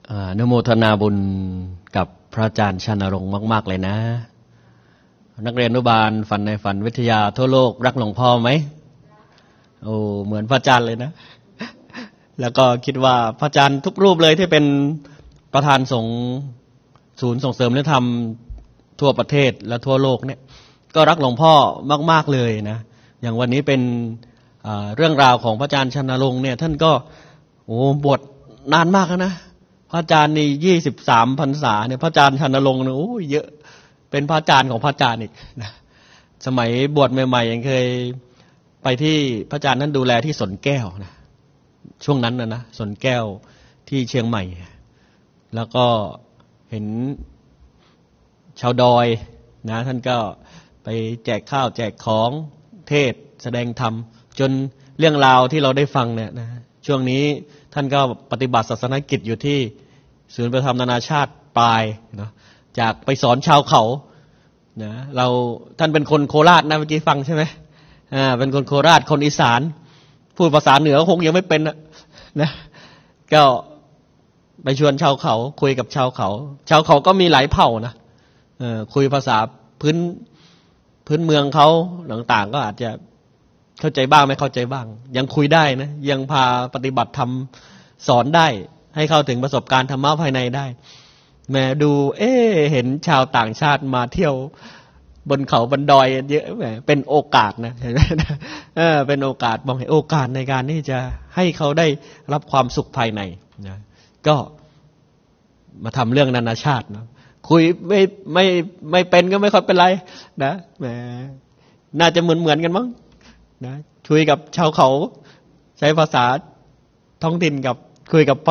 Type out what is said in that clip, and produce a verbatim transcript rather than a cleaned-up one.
อนุโมทนาบุญกับพระอาจารย์ชานรงค์มากๆเลยนะนักเรียนอนุบาลฝันในฝันวิทยาทั่วโลกรักหลวงพ่อไหมโอ้เหมือนพระอาจารย์เลยนะแล้วก็คิดว่าพระอาจารย์ทุกรูปเลยที่เป็นประธานสงฆ์ศูนย์ส่งเสริมและธรรมทั่วประเทศและทั่วโลกเนี่ยก็รักหลวงพ่อมากๆเลยนะอย่างวันนี้เป็นเรื่องราวของพระอาจารย์ชานรงค์เนี่ยท่านก็โอ้บวชนานมากแล้วนะพระอาจารย์นี่ยี่สิบสามพรรษาเนี่ยพระอาจารย์ชานรงค์เนี่ยโอ้เยอะเป็นพระอาจารย์ของพระอาจารย์อีกนะสมัยบวชใหม่ๆยังเคยไปที่พระอาจารย์นั้นดูแลที่สนแก้วนะช่วงนั้นนะนะสนแก้วที่เชียงใหม่แล้วก็เห็นชาวดอยนะท่านก็ไปแจกข้าวแจกของเทศแสดงธรรมจนเรื่องราวที่เราได้ฟังเนี่ยนะช่วงนี้ท่านก็ปฏิบัติศาสนกิจอยู่ที่ศูนย์ประธรรมนานาชาติปลายนะจากไปสอนชาวเขานะเราท่านเป็นคนโคราชนะเมื่อกี้ฟังใช่ไหมอ่าเป็นคนโคราชคนอีสานพูดภาษาเหนือคงยังไม่เป็นนะนะก็ไปชวนชาวเขาคุยกับชาวเขาชาวเขาก็มีหลายเผ่านะเออคุยภาษาพื้นพื้นเมืองเขาต่างๆก็อาจจะเข้าใจบ้างไม่เข้าใจบ้างยังคุยได้นะยังพาปฏิบัติธรรมสอนได้ให้เข้าถึงประสบการณ์ธรรมะภายในได้แม้ดูเอ๊ะเห็นชาวต่างชาติมาเที่ยวบนเขาบนดอยเยอะแหมเป็นโอกาสนะเออเป็นโอกาสมองเห็นโอกาสในการที่จะให้เขาได้รับความสุขภายในนะก็มาทำเรื่องนานาชาตินะคุยไม่ไม่ไม่เป็นก็ไม่ค่อยเป็นไรนะแหมน่าจะเหมือนเหมือนกันมั้งนะคุยกับชาวเขาใช้ภาษาท้องถิ่นกับคุยกับ